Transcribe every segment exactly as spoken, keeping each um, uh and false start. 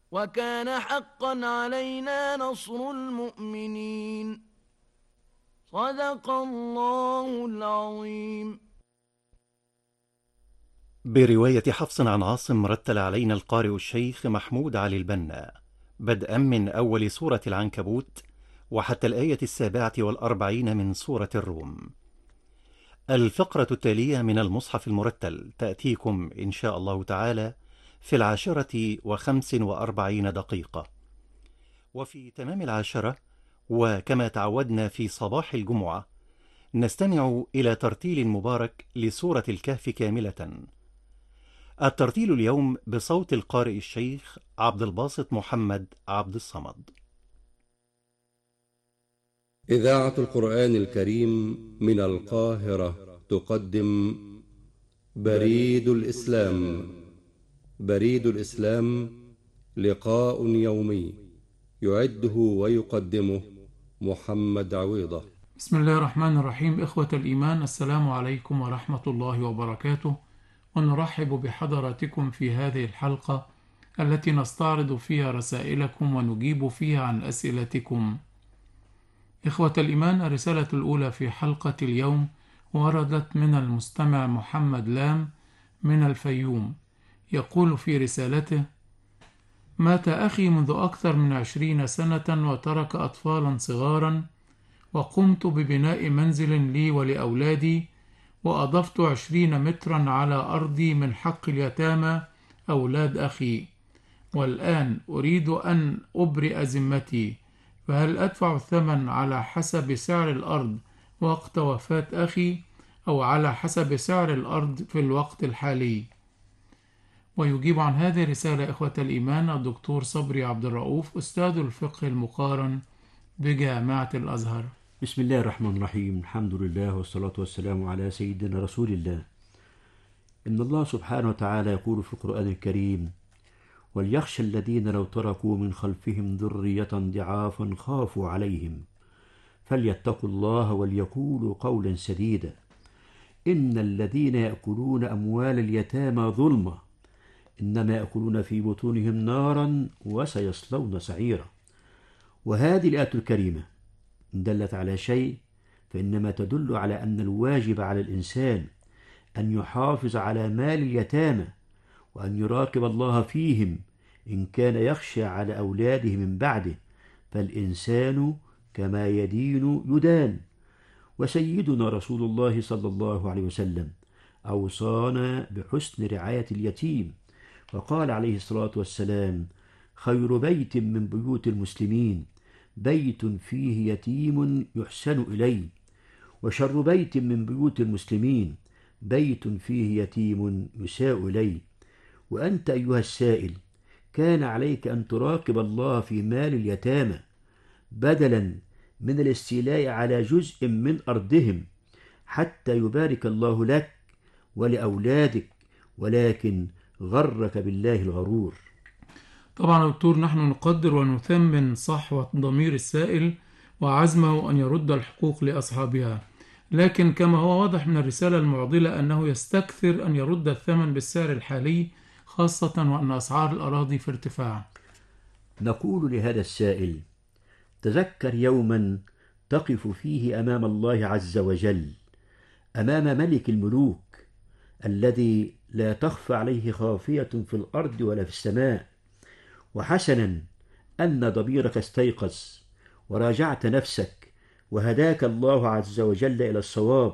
وكان حقا علينا نصر المؤمنين. صدق الله العظيم. برواية حفص عن عاصم رتل علينا القارئ الشيخ محمود علي البنا بدءا من أول سورة العنكبوت وحتى الآية السابعة والأربعين من سورة الروم. الفقرة التالية من المصحف المرتل تأتيكم إن شاء الله تعالى في العاشرة وخمس وأربعين دقيقة. وفي تمام العاشرة وكما تعودنا في صباح الجمعة نستمع إلى ترتيل مبارك لسورة الكهف كاملة. الترتيل اليوم بصوت القارئ الشيخ عبد الباسط محمد عبد الصمد. إذاعة القرآن الكريم من القاهرة تقدم بريد الإسلام. بريد الإسلام لقاء يومي يعده ويقدمه محمد عويضة. بسم الله الرحمن الرحيم. إخوة الإيمان، السلام عليكم ورحمة الله وبركاته، ونرحب بحضراتكم في هذه الحلقة التي نستعرض فيها رسائلكم ونجيب فيها عن أسئلتكم. إخوة الإيمان، الرسالة الأولى في حلقة اليوم وردت من المستمع محمد لام من الفيوم. يقول في رسالته: مات أخي منذ أكثر من عشرين سنة وترك أطفالا صغارا، وقمت ببناء منزل لي ولأولادي، وأضفت عشرين مترا على أرضي من حق اليتامى أولاد أخي، والآن أريد أن أبرئ ذمتي، فهل أدفع الثمن على حسب سعر الأرض وقت وفاة أخي أو على حسب سعر الأرض في الوقت الحالي؟ ويجيب عن هذه الرسالة إخوة الإيمان الدكتور صبري عبد الرؤوف، أستاذ الفقه المقارن بجامعة الأزهر. بسم الله الرحمن الرحيم. الحمد لله والصلاة والسلام على سيدنا رسول الله. إن الله سبحانه وتعالى يقول في القرآن الكريم: وليخشى الذين لو تركوا من خلفهم ذرية ضعافا خافوا عليهم فليتقوا الله وليقولوا قولا سديدا إن الذين يأكلون أموال اليتامى ظلما إنما يأكلون في بطونهم نارا وسيصلون سعيرا. وهذه الآية الكريمة إن دلت على شيء فإنما تدل على أن الواجب على الإنسان أن يحافظ على مال اليتامى وأن يراقب الله فيهم إن كان يخشى على أولاده من بعده، فالإنسان كما يدين يدان. وسيدنا رسول الله صلى الله عليه وسلم أوصانا بحسن رعاية اليتيم، وقال عليه الصلاة والسلام: خير بيت من بيوت المسلمين بيت فيه يتيم يحسن إليه، وشر بيت من بيوت المسلمين بيت فيه يتيم يساء إليه. وأنت أيها السائل كان عليك أن تراقب الله في مال اليتامى بدلا من الاستيلاء على جزء من أرضهم حتى يبارك الله لك ولأولادك، ولكن غرك بالله الغرور. طبعا يا دكتور، نحن نقدر ونثمن صحوة ضمير السائل وعزمه أن يرد الحقوق لأصحابها، لكن كما هو واضح من الرسالة المعضلة أنه يستكثر أن يرد الثمن بالسعر الحالي، خاصة وأن أسعار الأراضي في ارتفاع. نقول لهذا السائل: تذكر يوما تقف فيه أمام الله عز وجل، أمام ملك الملوك الذي لا تخفى عليه خافية في الأرض ولا في السماء، وحسنا أن ضميرك استيقظ وراجعت نفسك وهداك الله عز وجل إلى الصواب،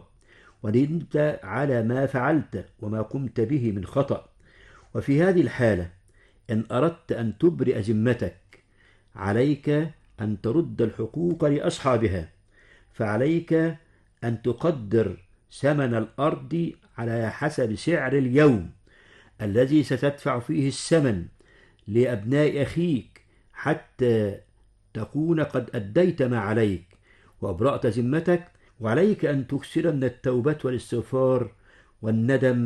وندمت على ما فعلت وما قمت به من خطأ. وفي هذه الحالة إن أردت أن تبرئ ذمتك عليك أن ترد الحقوق لأصحابها، فعليك أن تقدر ثمن الأرض على حسب سعر اليوم الذي ستدفع فيه الثمن لأبناء أخيك حتى تكون قد أديت ما عليك وأبرأت ذمتك. وعليك أن تكثر من التوبة والاستغفار والندم